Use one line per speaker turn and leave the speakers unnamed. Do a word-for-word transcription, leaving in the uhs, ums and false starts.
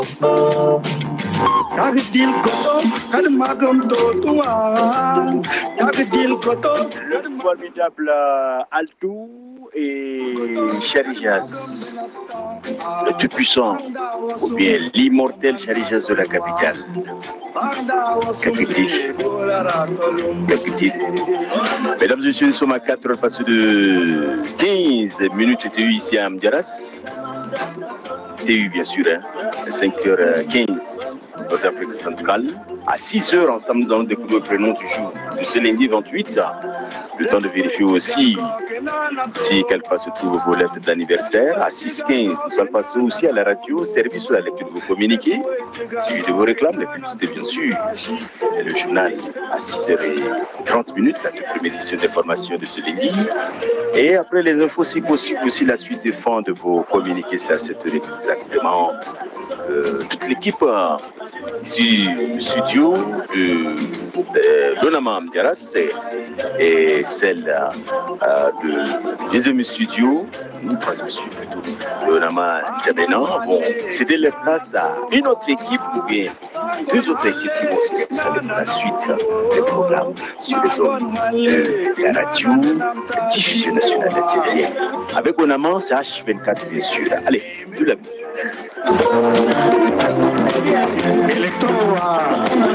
Le formidable Altou et Charijas, le tout-puissant, ou bien l'immortel Charijas de la capitale. Capitale. Capitale. Mesdames et messieurs, nous sommes à quatre heures passées de quinze minutes de ici à Amdiaras. T U bien sûr, hein, à cinq heures quinze, notre Afrique centrale. À six heures, ensemble, nous allons découvrir le prénom du jour, de ce lundi vingt-huit. Le temps de vérifier aussi si quelque part se trouvent vos lettres d'anniversaire. À six heures quinze, nous allons passer aussi à la radio, service sur la lecture de vos communiqués, suivi de vos réclames, les publicités bien sûr, et le journal à six heures trente, la toute première édition d'information de ce lundi. Et après les infos, si possible aussi la suite des fonds de vos communiqués, c'est à sept heures exactement. Euh, toute l'équipe euh, ici du studio de, de Donama Amdiaras et celle euh, de deuxième studio, ou troisième studio plutôt, Donama Djabena, vont céder leur place à une autre équipe ou bien deux autres équipes qui vont s'installer pour la suite des programmes sur les ondes de la radio, la diffusion nationale de T V. Avec Donama, c'est H vingt-quatre bien sûr. Allez, tout la vie. Electro